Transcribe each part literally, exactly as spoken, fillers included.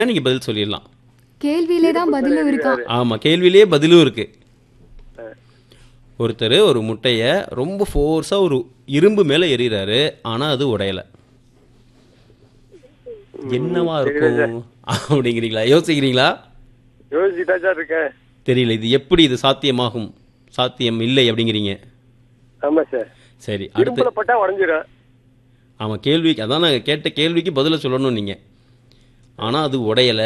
நீங்க பதில் சொல்லிடலாம். கேள்வியிலே தான் இரும்பு மேல பதிலும் இருக்கான். எறிகிறாரு. ஆமா, கேள்வியிலேயே பதிலும் இருக்கு. ஆ. ஒருத்தர் ஒரு முட்டைய ரொம்ப ஃபோர்ஸா ஒரு இரும்பு மேல எறிகிறாரு, ஆனா அது உடையல. என்னவா இருக்கும் அப்படிங்கிறீங்களா? யோசிக்கிறீங்களா? யோசிச்சுட்டா சார் இருக்கேன். தெரியல. இது எப்படி இது சாத்தியமாகும்? சாத்தியம் இல்லை அப்படிங்கிறீங்க. ஆமா சார். சரி, அடுத்து. இரும்புல பட்டா உடஞ்சிரும். ஆமா, கேள்விக்கு அதான் நாங்கள் கேட்ட கேள்விக்கு பதில சொல்லணும் நீங்க. ஆனா அது உடையல.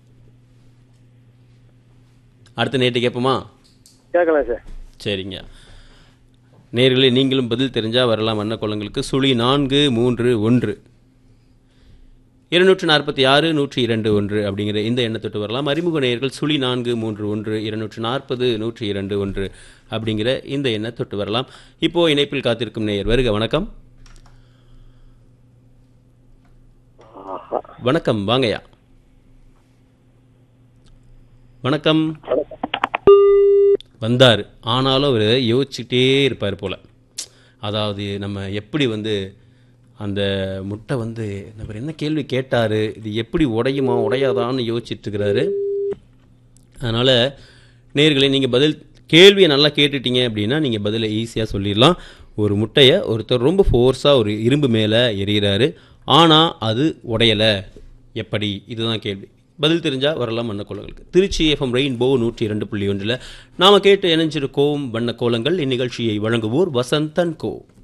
அடுத்த நேற்று கேட்போமா? கேட்கலாம் சார். சரிங்க. நேர்களே, நீங்களும் பதில் தெரிஞ்சா வரலாம் வண்ண கோலங்களுக்கு. சுழி நான்கு மூன்று ஒன்று இருநூற்று நாற்பத்தி ஆறு நூற்றி இரண்டு ஒன்று அப்படிங்கிற இந்த எண்ணை தொட்டு வரலாம். அறிமுக நேயர்கள் சுழி நான்கு மூன்று ஒன்று இருநூற்று நாற்பது நூற்றி இரண்டு ஒன்று அப்படிங்கிற இந்த எண்ணை தொட்டு வரலாம். இப்போ இணைப்பில் காத்திருக்கும் நேயர் வருக. வணக்கம். ஆஹா. வணக்கம், வாங்கய்யா. வணக்கம். வந்தார், ஆனாலும் அவர் யோசிச்சுட்டே இருப்பார் போல. அதாவது நம்ம எப்படி வந்து அந்த முட்டை வந்து நம்ம என்ன கேள்வி கேட்டார், இது எப்படி உடையுமா உடையாதான்னு யோசிச்சுட்டு இருக்கிறாரு. அதனால் நேயர்களே, நீங்கள் பதில் கேள்வியை நல்லா கேட்டுட்டீங்க அப்படின்னா நீங்கள் பதிலை ஈஸியாக சொல்லிடலாம். ஒரு முட்டையை ஒருத்தர் ரொம்ப ஃபோர்ஸாக ஒரு இரும்பு மேலே எறிகிறாரு, ஆனால் அது உடையலை. எப்படி? இதுதான் கேள்வி. பதில் தெரிஞ்சால் வரலாம் வண்ண கோலங்களுக்கு. திருச்சி எஃப்எம் ரெயின்போ நூற்றி இரண்டு புள்ளி ஒன்றில் நாம் கேட்டு இணைஞ்சிருக்கோம் வண்ண கோலங்கள். இந்நிகழ்ச்சியை வழங்குவோர் வசந்தன் கோ.